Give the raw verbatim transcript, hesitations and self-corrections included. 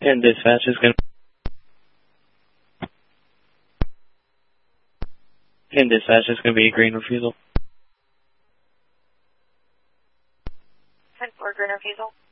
And dispatch is going to... And dispatch is going to be a green refusal. ten four, green refusal.